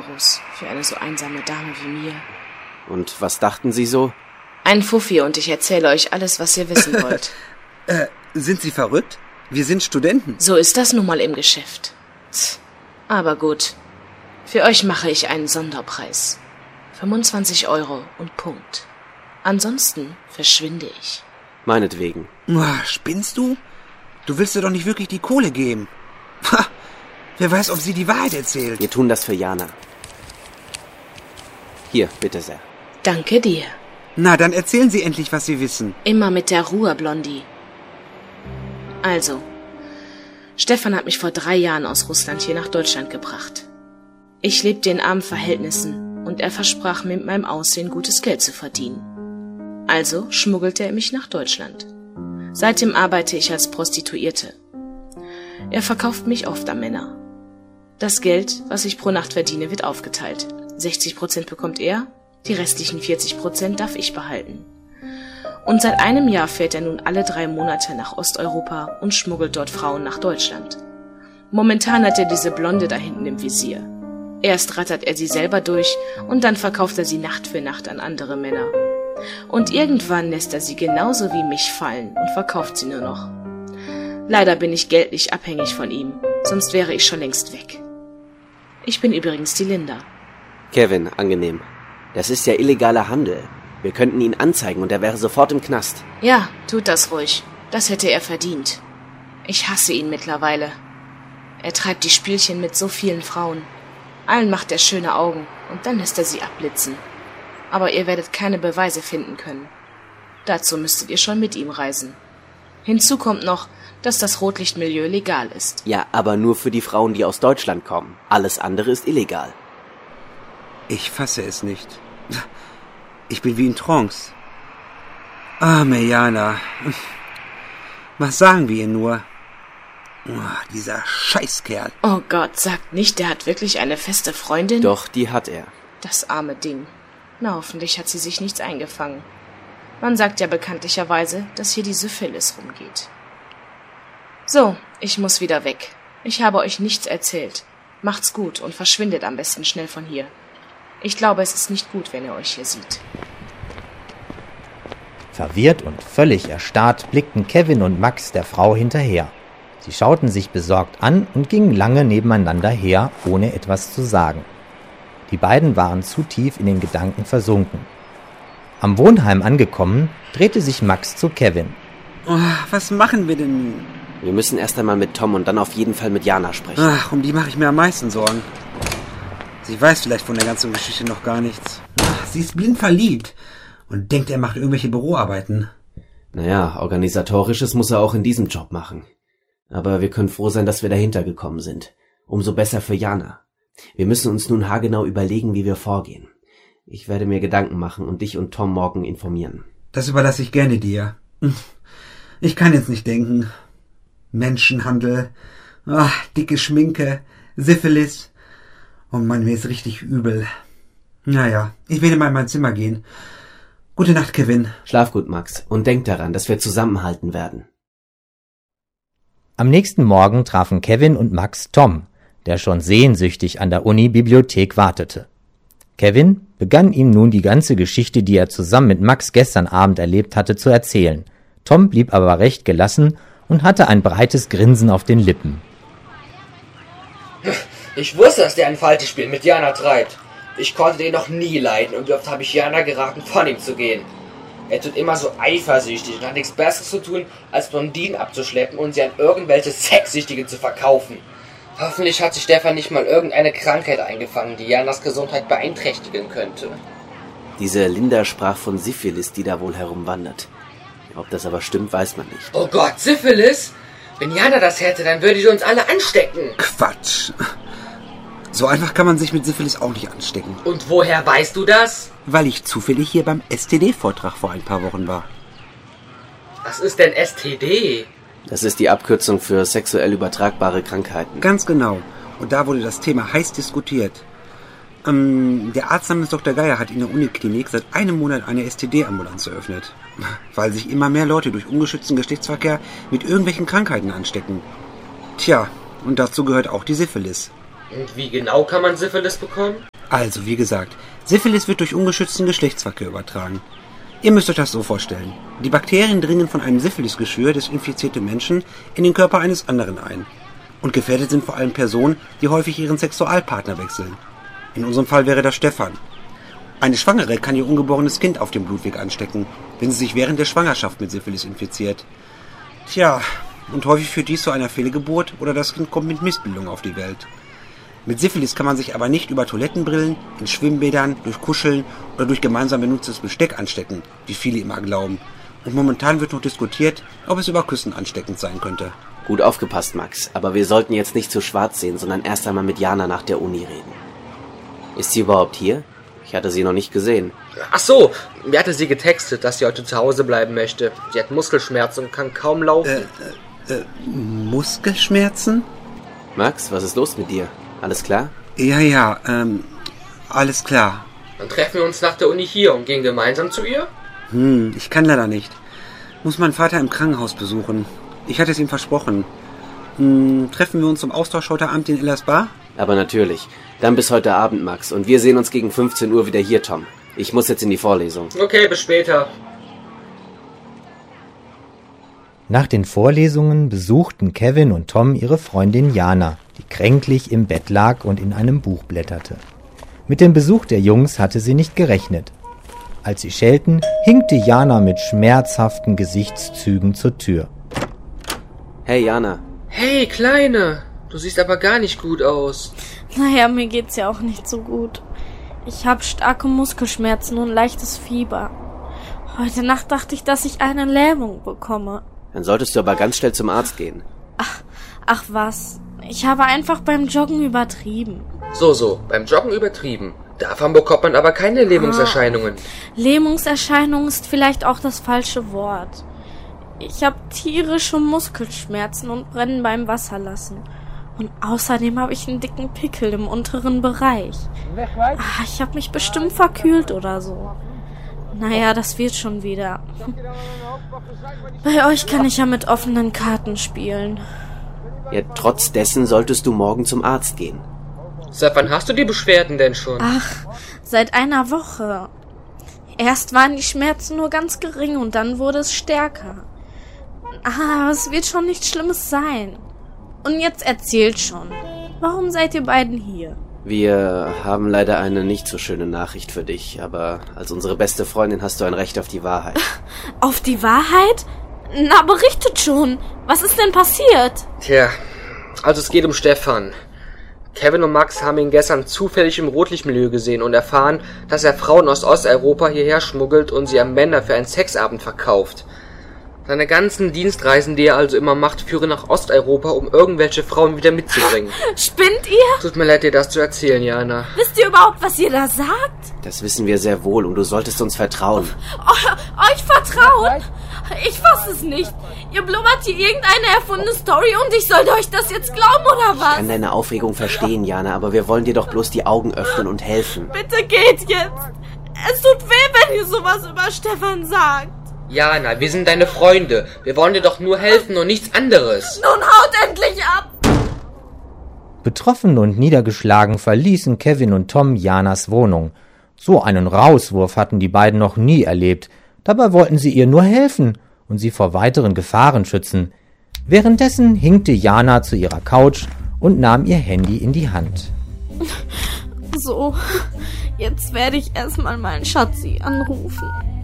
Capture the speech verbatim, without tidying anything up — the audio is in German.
Euros für eine so einsame Dame wie mir. Und was dachten Sie so? Ein Fuffi und ich erzähle euch alles, was ihr wissen wollt. äh, sind Sie verrückt? Wir sind Studenten. So ist das nun mal im Geschäft. Aber gut. Für euch mache ich einen Sonderpreis. fünfundzwanzig Euro und Punkt. Ansonsten verschwinde ich. Meinetwegen. Oh, spinnst du? Du willst dir doch nicht wirklich die Kohle geben. Ha, wer weiß, ob sie die Wahrheit erzählt. Wir tun das für Jana. Hier, bitte sehr. Danke dir. Na, dann erzählen Sie endlich, was Sie wissen. Immer mit der Ruhe, Blondie. Also, Stefan hat mich vor drei Jahren aus Russland hier nach Deutschland gebracht. Ich lebte in armen Verhältnissen und er versprach mir mit meinem Aussehen gutes Geld zu verdienen. Also schmuggelte er mich nach Deutschland. Seitdem arbeite ich als Prostituierte. Er verkauft mich oft an Männer. Das Geld, was ich pro Nacht verdiene, wird aufgeteilt. sechzig Prozent bekommt er, die restlichen vierzig Prozent darf ich behalten. Und seit einem Jahr fährt er nun alle drei Monate nach Osteuropa und schmuggelt dort Frauen nach Deutschland. Momentan hat er diese Blonde da hinten im Visier. Erst rattert er sie selber durch und dann verkauft er sie Nacht für Nacht an andere Männer. Und irgendwann lässt er sie genauso wie mich fallen und verkauft sie nur noch. Leider bin ich geldlich abhängig von ihm, sonst wäre ich schon längst weg. Ich bin übrigens die Linda. Kevin, angenehm. Das ist ja illegaler Handel. Wir könnten ihn anzeigen und er wäre sofort im Knast. Ja, tut das ruhig. Das hätte er verdient. Ich hasse ihn mittlerweile. Er treibt die Spielchen mit so vielen Frauen. Allen macht er schöne Augen und dann lässt er sie abblitzen. Aber ihr werdet keine Beweise finden können. Dazu müsstet ihr schon mit ihm reisen. Hinzu kommt noch, dass das Rotlichtmilieu legal ist. Ja, aber nur für die Frauen, die aus Deutschland kommen. Alles andere ist illegal. Ich fasse es nicht. Ich bin wie in Trance. Ah, Mejana. Was sagen wir ihr nur? Oh, dieser Scheißkerl. Oh Gott, sagt nicht, der hat wirklich eine feste Freundin? Doch, die hat er. Das arme Ding. Na, hoffentlich hat sie sich nichts eingefangen. Man sagt ja bekanntlicherweise, dass hier die Syphilis rumgeht. So, ich muss wieder weg. Ich habe euch nichts erzählt. Macht's gut und verschwindet am besten schnell von hier. Ich glaube, es ist nicht gut, wenn er euch hier sieht. Verwirrt und völlig erstarrt blickten Kevin und Max der Frau hinterher. Sie schauten sich besorgt an und gingen lange nebeneinander her, ohne etwas zu sagen. Die beiden waren zu tief in den Gedanken versunken. Am Wohnheim angekommen, drehte sich Max zu Kevin. Oh, was machen wir denn nun? Wir müssen erst einmal mit Tom und dann auf jeden Fall mit Jana sprechen. Ach, um die mache ich mir am meisten Sorgen. Sie weiß vielleicht von der ganzen Geschichte noch gar nichts. Ach, sie ist blind verliebt und denkt, er macht irgendwelche Büroarbeiten. Naja, Organisatorisches muss er auch in diesem Job machen. Aber wir können froh sein, dass wir dahinter gekommen sind. Umso besser für Jana. Wir müssen uns nun haargenau überlegen, wie wir vorgehen. Ich werde mir Gedanken machen und dich und Tom morgen informieren. Das überlasse ich gerne dir. Ich kann jetzt nicht denken. Menschenhandel, ach, dicke Schminke, Syphilis. Oh Mann, mir ist richtig übel. Naja, ich werde mal in mein Zimmer gehen. Gute Nacht, Kevin. Schlaf gut, Max. Und denk daran, dass wir zusammenhalten werden. Am nächsten Morgen trafen Kevin und Max Tom, der schon sehnsüchtig an der Uni-Bibliothek wartete. Kevin begann ihm nun die ganze Geschichte, die er zusammen mit Max gestern Abend erlebt hatte, zu erzählen. Tom blieb aber recht gelassen und hatte ein breites Grinsen auf den Lippen. Ich wusste, dass der ein falsches Spiel mit Jana treibt. Ich konnte den noch nie leiden und wie oft habe ich Jana geraten, von ihm zu gehen. Er tut immer so eifersüchtig und hat nichts Besseres zu tun, als Blondinen abzuschleppen und sie an irgendwelche Sexsüchtige zu verkaufen. Hoffentlich hat sich Stefan nicht mal irgendeine Krankheit eingefangen, die Janas Gesundheit beeinträchtigen könnte. Diese Linda sprach von Syphilis, die da wohl herumwandert. Ob das aber stimmt, weiß man nicht. Oh Gott, Syphilis? Wenn Jana das hätte, dann würde sie uns alle anstecken. Quatsch. So einfach kann man sich mit Syphilis auch nicht anstecken. Und woher weißt du das? Weil ich zufällig hier beim S T D-Vortrag vor ein paar Wochen war. Was ist denn S T D? Das ist die Abkürzung für sexuell übertragbare Krankheiten. Ganz genau. Und da wurde das Thema heiß diskutiert. Ähm, der Arzt namens Doktor Geier hat in der Uniklinik seit einem Monat eine S T D-Ambulanz eröffnet. Weil sich immer mehr Leute durch ungeschützten Geschlechtsverkehr mit irgendwelchen Krankheiten anstecken. Tja, und dazu gehört auch die Syphilis. Und wie genau kann man Syphilis bekommen? Also, wie gesagt, Syphilis wird durch ungeschützten Geschlechtsverkehr übertragen. Ihr müsst euch das so vorstellen. Die Bakterien dringen von einem Syphilisgeschwür des infizierten Menschen in den Körper eines anderen ein. Und gefährdet sind vor allem Personen, die häufig ihren Sexualpartner wechseln. In unserem Fall wäre das Stefan. Eine Schwangere kann ihr ungeborenes Kind auf dem Blutweg anstecken, wenn sie sich während der Schwangerschaft mit Syphilis infiziert. Tja, und häufig führt dies zu einer Fehlgeburt oder das Kind kommt mit Missbildung auf die Welt. Mit Syphilis kann man sich aber nicht über Toilettenbrillen, in Schwimmbädern, durch Kuscheln oder durch gemeinsam benutztes Besteck anstecken, wie viele immer glauben. Und momentan wird noch diskutiert, ob es über Küssen ansteckend sein könnte. Gut aufgepasst, Max, aber wir sollten jetzt nicht zu schwarz sehen, sondern erst einmal mit Jana nach der Uni reden. Ist sie überhaupt hier? Ich hatte sie noch nicht gesehen. Ach so, mir hatte sie getextet, dass sie heute zu Hause bleiben möchte. Sie hat Muskelschmerzen und kann kaum laufen. Äh, äh, Muskelschmerzen? Max, was ist los mit dir? Alles klar? Ja, ja, ähm, alles klar. Dann treffen wir uns nach der Uni hier und gehen gemeinsam zu ihr? Hm, ich kann leider nicht. Muss meinen Vater im Krankenhaus besuchen. Ich hatte es ihm versprochen. Hm, treffen wir uns zum Austausch heute Abend in Illas Bar? Aber natürlich. Dann bis heute Abend, Max. Und wir sehen uns gegen fünfzehn Uhr wieder hier, Tom. Ich muss jetzt in die Vorlesung. Okay, bis später. Nach den Vorlesungen besuchten Kevin und Tom ihre Freundin Jana, die kränklich im Bett lag und in einem Buch blätterte. Mit dem Besuch der Jungs hatte sie nicht gerechnet. Als sie schelten, hinkte Jana mit schmerzhaften Gesichtszügen zur Tür. Hey, Jana. Hey, Kleine. Du siehst aber gar nicht gut aus. Naja, mir geht's ja auch nicht so gut. Ich habe starke Muskelschmerzen und leichtes Fieber. Heute Nacht dachte ich, dass ich eine Lähmung bekomme. Dann solltest du aber ganz schnell zum Arzt gehen. Ach, ach was. Ich habe einfach beim Joggen übertrieben. So, so, beim Joggen übertrieben. Davon bekommt man aber keine Lähmungserscheinungen. Ah, Lähmungserscheinung ist vielleicht auch das falsche Wort. Ich habe tierische Muskelschmerzen und Brennen beim Wasserlassen. Und außerdem habe ich einen dicken Pickel im unteren Bereich. Ah, ich habe mich bestimmt verkühlt oder so. Naja, das wird schon wieder. Bei euch kann ich ja mit offenen Karten spielen. Ja, trotz dessen solltest du morgen zum Arzt gehen. Seit wann hast du die Beschwerden denn schon? Ach, seit einer Woche. Erst waren die Schmerzen nur ganz gering und dann wurde es stärker. Ah, es wird schon nichts Schlimmes sein. Und jetzt erzählt schon. Warum seid ihr beiden hier? Wir haben leider eine nicht so schöne Nachricht für dich, aber als unsere beste Freundin hast du ein Recht auf die Wahrheit. Auf die Wahrheit? Na, berichtet schon. Was ist denn passiert? Tja, also es geht um Stefan. Kevin und Max haben ihn gestern zufällig im Rotlichtmilieu gesehen und erfahren, dass er Frauen aus Osteuropa hierher schmuggelt und sie an Männer für einen Sexabend verkauft. Seine ganzen Dienstreisen, die er also immer macht, führen nach Osteuropa, um irgendwelche Frauen wieder mitzubringen. Spinnt ihr? Tut mir leid, dir das zu erzählen, Jana. Wisst ihr überhaupt, was ihr da sagt? Das wissen wir sehr wohl und du solltest uns vertrauen. Oh, euch vertrauen? Ich fass es nicht. Ihr blubbert hier irgendeine erfundene Story und ich sollte euch das jetzt glauben, oder was? Ich kann deine Aufregung verstehen, Jana, aber wir wollen dir doch bloß die Augen öffnen und helfen. Bitte geht jetzt. Es tut weh, wenn ihr sowas über Stefan sagt. Jana, wir sind deine Freunde. Wir wollen dir doch nur helfen und nichts anderes. Nun haut endlich ab! Betroffen und niedergeschlagen verließen Kevin und Tom Janas Wohnung. So einen Rauswurf hatten die beiden noch nie erlebt. Dabei wollten sie ihr nur helfen und sie vor weiteren Gefahren schützen. Währenddessen hinkte Jana zu ihrer Couch und nahm ihr Handy in die Hand. So, jetzt werde ich erstmal meinen Schatzi anrufen.